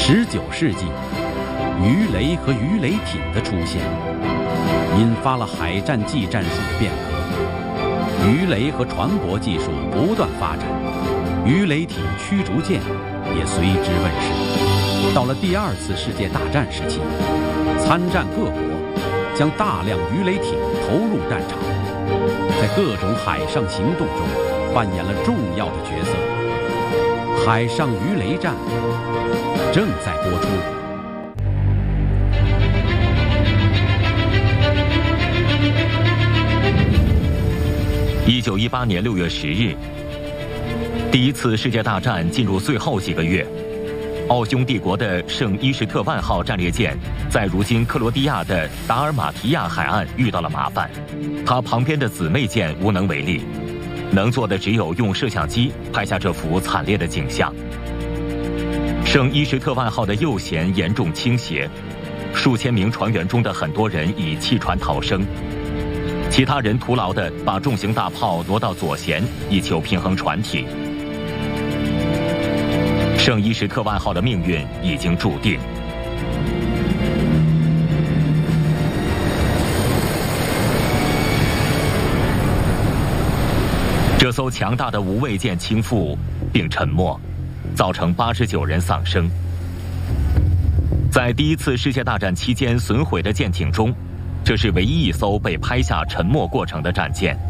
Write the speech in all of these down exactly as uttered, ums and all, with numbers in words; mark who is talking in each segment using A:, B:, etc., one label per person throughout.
A: 十九世纪，鱼雷和鱼雷艇的出现，引发了海战技战术的变革。鱼雷和船舶技术不断发展，鱼雷艇、驱逐舰也随之问世。到了第二次世界大战时期，参战各国将大量鱼雷艇投入战场，在各种海上行动中扮演了重要的角色。海上鱼雷战正在播出。
B: 一九一八年六月十日，第一次世界大战进入最后几个月，奥匈帝国的圣伊什特万号战列舰在如今克罗地亚的达尔马提亚海岸遇到了麻烦，它旁边的姊妹舰无能为力，能做的只有用摄像机拍下这幅惨烈的景象。圣伊什特万号的右舷严重倾斜，数千名船员中的很多人已弃船逃生，其他人徒劳地把重型大炮挪到左舷，以求平衡船体。圣伊什特万号的命运已经注定。这艘强大的无畏舰倾覆并沉没，造成八十九人丧生。在第一次世界大战期间损毁的舰艇中，这是唯一一艘被拍下沉没过程的战舰。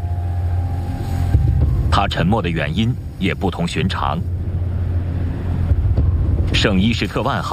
B: 它沉没的原因也不同寻常。圣伊什特万号